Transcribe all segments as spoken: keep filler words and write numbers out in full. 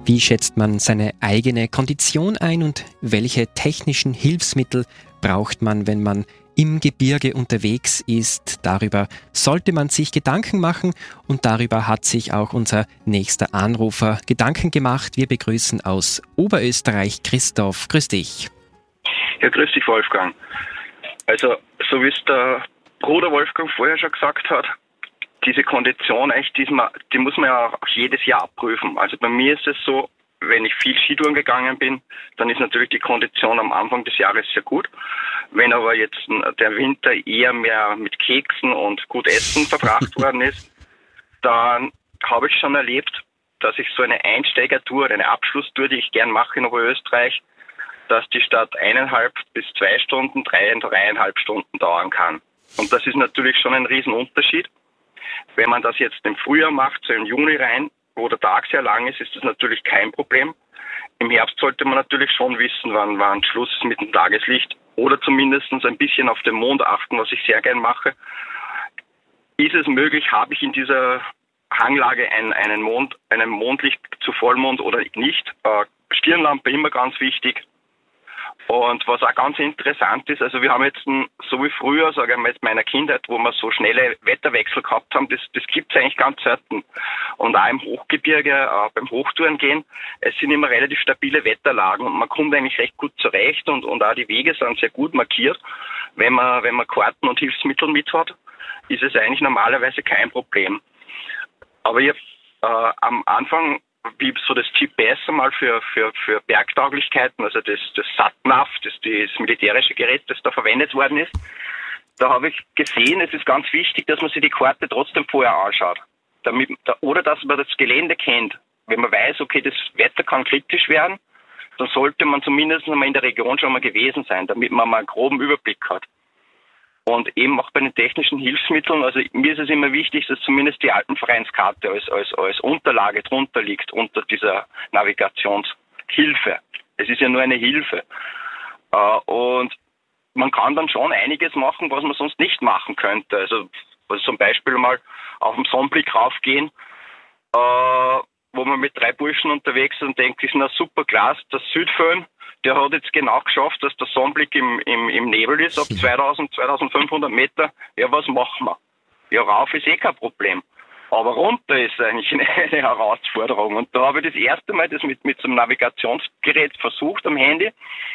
Wie schätzt man seine eigene Kondition ein und welche technischen Hilfsmittel braucht man, wenn man im Gebirge unterwegs ist? Darüber sollte man sich Gedanken machen und darüber hat sich auch unser nächster Anrufer Gedanken gemacht. Wir begrüßen aus Oberösterreich Christoph. Grüß dich. Ja, grüß dich, Wolfgang. Also, so wie es der Bruder Wolfgang vorher schon gesagt hat, diese Kondition, echt, die, man, die muss man ja auch jedes Jahr abprüfen. Also bei mir ist es so, wenn ich viel Skitouren gegangen bin, dann ist natürlich die Kondition am Anfang des Jahres sehr gut. Wenn aber jetzt der Winter eher mehr mit Keksen und gut Essen verbracht worden ist, dann habe ich schon erlebt, dass ich so eine Einsteigertour, eine Abschlusstour, die ich gern mache in Oberösterreich, dass die statt eineinhalb bis zwei Stunden, drei, dreieinhalb Stunden dauern kann. Und das ist natürlich schon ein Riesenunterschied. Wenn man das jetzt im Frühjahr macht, so im Juni rein, wo der Tag sehr lang ist, ist das natürlich kein Problem. Im Herbst sollte man natürlich schon wissen, wann, wann Schluss ist mit dem Tageslicht oder zumindest ein bisschen auf den Mond achten, was ich sehr gern mache. Ist es möglich, habe ich in dieser Hanglage einen, einen, Mond, einen Mondlicht zu Vollmond oder nicht? Äh, Stirnlampe immer ganz wichtig. Und was auch ganz interessant ist, also wir haben jetzt, ein, so wie früher, sage ich mal, jetzt meiner Kindheit, wo wir so schnelle Wetterwechsel gehabt haben, das, das gibt es eigentlich ganz selten. Und auch im Hochgebirge, äh, beim Hochtouren es sind immer relativ stabile Wetterlagen und man kommt eigentlich recht gut zurecht und, und auch die Wege sind sehr gut markiert. Wenn man, wenn man Karten und Hilfsmittel mit hat, ist es eigentlich normalerweise kein Problem. Aber ich habe äh, am Anfang, wie so das G P S einmal für, für, für Bergtauglichkeiten, also das, das SatNav, das, das militärische Gerät, das da verwendet worden ist, da habe ich gesehen, es ist ganz wichtig, dass man sich die Karte trotzdem vorher anschaut. Damit, oder dass man das Gelände kennt. Wenn man weiß, okay, das Wetter kann kritisch werden, dann sollte man zumindest einmal in der Region schon mal gewesen sein, damit man mal einen groben Überblick hat. Und eben auch bei den technischen Hilfsmitteln, also mir ist es immer wichtig, dass zumindest die Alpenvereinskarte als, als, als Unterlage drunter liegt, unter dieser Navigationshilfe. Es ist ja nur eine Hilfe. Und man kann dann schon einiges machen, was man sonst nicht machen könnte. Also, also zum Beispiel mal auf den Sonnenblick raufgehen, wo man mit drei Burschen unterwegs ist und denkt, ist na super klasse, das Südföhn, der hat jetzt genau geschafft, dass der Sonnenblick im, im, im Nebel ist, auf zweitausend, zweitausendfünfhundert Meter. Ja, was machen wir? Ja, rauf ist eh kein Problem. Aber runter ist eigentlich eine, eine Herausforderung. Und da habe ich das erste Mal das mit, mit so einem Navigationsgerät versucht am Handy.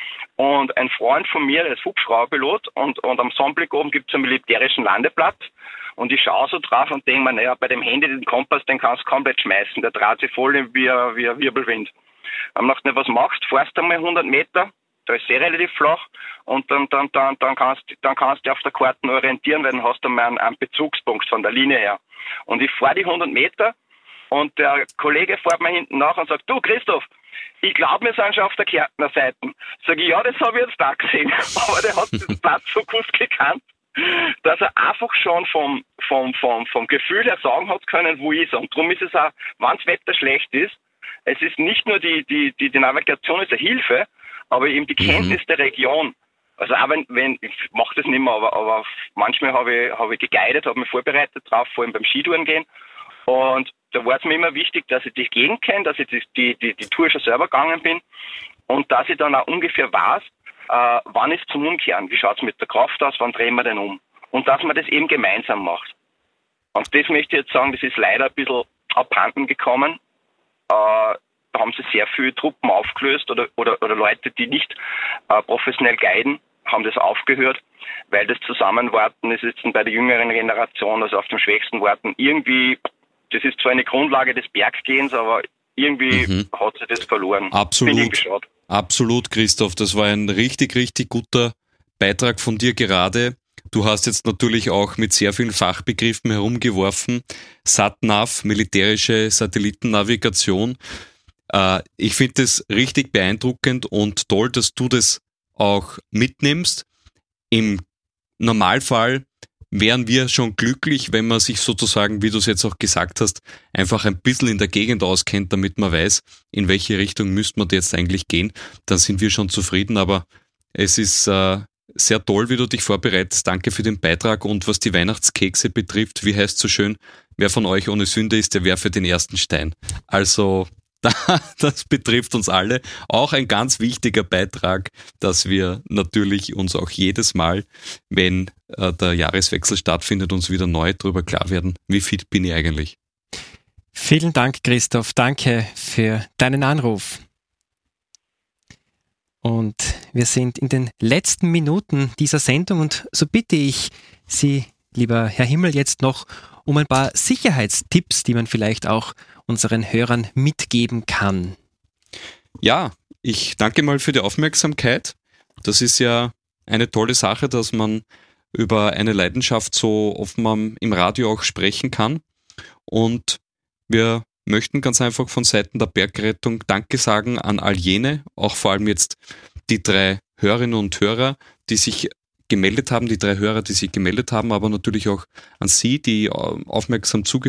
Und ein Freund von mir, der ist Hubschrauberpilot, und, und am Sonnenblick oben gibt es einen militärischen Landeplatz. Und ich schaue so drauf und denke mir, naja, bei dem Handy, den Kompass, den kannst du komplett schmeißen. Der dreht sich voll wie ein, wie ein Wirbelwind. Am Nacht nicht, was machst, fährst einmal hundert Meter, da ist eh relativ flach, und dann, dann, dann, dann kannst, dann kannst du auf der Karte orientieren, weil dann hast du mal einen, einen Bezugspunkt von der Linie her. Und ich fahre die hundert Meter, und der Kollege fährt mir hinten nach und sagt, du Christoph, ich glaube, wir sind schon auf der Kärntner Seite. Sag ich, ja, das habe ich jetzt da gesehen. Aber der hat den Platz so gut gekannt, dass er einfach schon vom, vom, vom, vom Gefühl her sagen hat können, wo ist er. Und darum ist es auch, wenn das Wetter schlecht ist, es ist nicht nur die, die, die, die Navigation ist eine Hilfe, aber eben die Kenntnis mhm. der Region. Also auch wenn, wenn ich mache das nicht mehr, aber, aber manchmal habe ich, habe ich geguidet, habe mich vorbereitet drauf, vor allem beim Skitouren gehen. Und da war es mir immer wichtig, dass ich die Gegend kenne, dass ich die, die, die, die Tour schon selber gegangen bin und dass ich dann auch ungefähr weiß, äh, wann ist zum Umkehren, wie schaut es mit der Kraft aus, wann drehen wir denn um. Und dass man das eben gemeinsam macht. Und das möchte ich jetzt sagen, das ist leider ein bisschen abhanden gekommen. Äh, da haben sie sehr viele Truppen aufgelöst oder, oder, oder Leute, die nicht äh, professionell guiden, haben das aufgehört, weil das Zusammenwarten ist jetzt bei der jüngeren Generation, also auf dem schwächsten Warten, irgendwie, das ist zwar eine Grundlage des Berggehens, aber irgendwie mhm. hat sie das verloren. Absolut, absolut, Christoph, das war ein richtig, richtig guter Beitrag von dir gerade. Du hast jetzt natürlich auch mit sehr vielen Fachbegriffen herumgeworfen. SatNav, militärische Satellitennavigation. Äh, ich finde das richtig beeindruckend und toll, dass du das auch mitnimmst. Im Normalfall wären wir schon glücklich, wenn man sich sozusagen, wie du es jetzt auch gesagt hast, einfach ein bisschen in der Gegend auskennt, damit man weiß, in welche Richtung müsste man jetzt eigentlich gehen. Dann sind wir schon zufrieden, aber es ist äh, sehr toll, wie du dich vorbereitest. Danke für den Beitrag. Und was die Weihnachtskekse betrifft, wie heißt so schön, wer von euch ohne Sünde ist, der werfe den ersten Stein. Also das betrifft uns alle. Auch ein ganz wichtiger Beitrag, dass wir natürlich uns auch jedes Mal, wenn äh, der Jahreswechsel stattfindet, uns wieder neu darüber klar werden, wie fit bin ich eigentlich. Vielen Dank, Christoph. Danke für deinen Anruf. Und wir sind in den letzten Minuten dieser Sendung und so bitte ich Sie, lieber Herr Himmel, jetzt noch um ein paar Sicherheitstipps, die man vielleicht auch unseren Hörern mitgeben kann. Ja, ich danke mal für die Aufmerksamkeit. Das ist ja eine tolle Sache, dass man über eine Leidenschaft so offen im Radio auch sprechen kann. Und wir möchten ganz einfach von Seiten der Bergrettung Danke sagen an all jene, auch vor allem jetzt die drei Hörerinnen und Hörer, die sich gemeldet haben, die drei Hörer, die sich gemeldet haben, aber natürlich auch an Sie, die aufmerksam zugehört